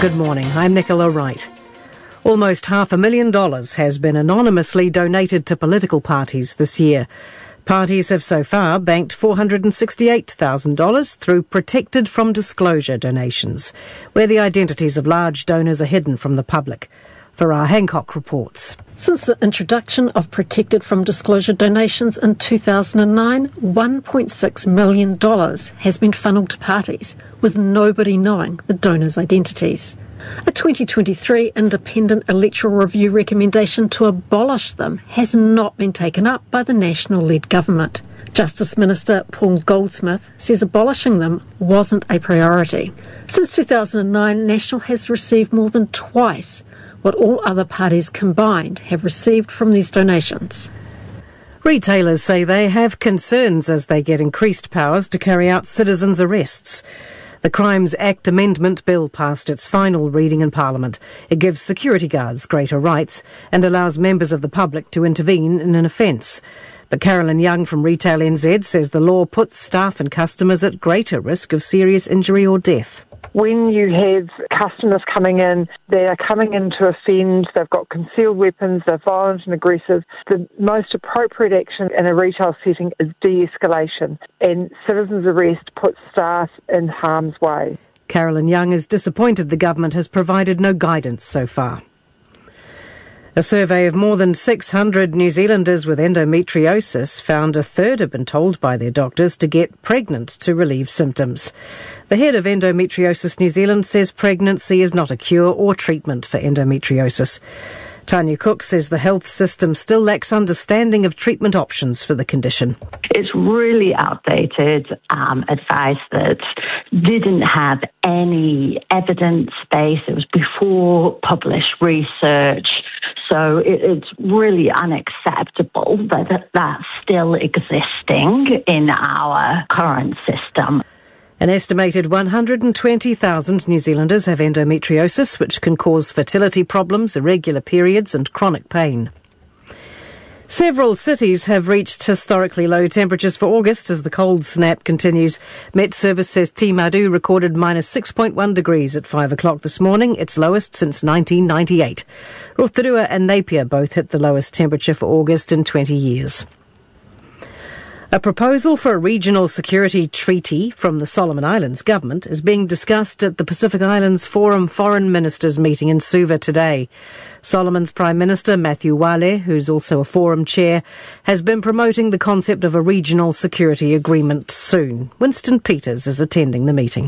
Good morning, I'm Nicola Wright. Almost $500,000 has been anonymously donated to political parties this year. Parties have so far banked $468,000 through protected from disclosure donations, where the identities of large donors are hidden from the public. Farah Hancock reports. Since the introduction of protected from disclosure donations in 2009, $1.6 million has been funneled to parties, with nobody knowing the donors' identities. A 2023 independent electoral review recommendation to abolish them has not been taken up by the National-led government. Justice Minister Paul Goldsmith says abolishing them wasn't a priority. Since 2009, National has received more than twice what all other parties combined have received from these donations. Retailers say they have concerns as they get increased powers to carry out citizens' arrests. The Crimes Act Amendment Bill passed its final reading in Parliament. It gives security guards greater rights and allows members of the public to intervene in an offence. But Carolyn Young from Retail NZ says the law puts staff and customers at greater risk of serious injury or death. When you have customers coming in, they are coming in to offend, they've got concealed weapons, they're violent and aggressive, the most appropriate action in a retail setting is de-escalation, and citizens' arrest puts staff in harm's way. Carolyn Young is disappointed the government has provided no guidance so far. A survey of more than 600 New Zealanders with endometriosis found a third have been told by their doctors to get pregnant to relieve symptoms. The head of Endometriosis New Zealand says pregnancy is not a cure or treatment for endometriosis. Tanya Cook says the health system still lacks understanding of treatment options for the condition. It's really outdated advice that didn't have any evidence base. It was before published research. So it's really unacceptable that that's still existing in our current system. An estimated 120,000 New Zealanders have endometriosis, which can cause fertility problems, irregular periods and chronic pain. Several cities have reached historically low temperatures for August as the cold snap continues. Met Service says Timaru recorded minus 6.1 degrees at 5 o'clock this morning, its lowest since 1998. Rotorua and Napier both hit the lowest temperature for August in 20 years. A proposal for a regional security treaty from the Solomon Islands government is being discussed at the Pacific Islands Forum Foreign Ministers meeting in Suva today. Solomon's Prime Minister Matthew Wale, who's also a forum chair, has been promoting the concept of a regional security agreement soon. Winston Peters is attending the meeting.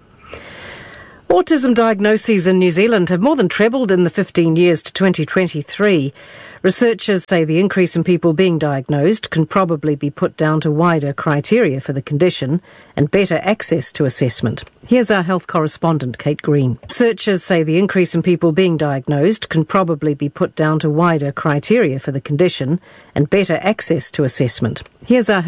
Autism diagnoses in New Zealand have more than trebled in the 15 years to 2023. Researchers say the increase in people being diagnosed can probably be put down to wider criteria for the condition and better access to assessment. Here's our health correspondent, Kate Green. Researchers say the increase in people being diagnosed can probably be put down to wider criteria for the condition and better access to assessment. Here's our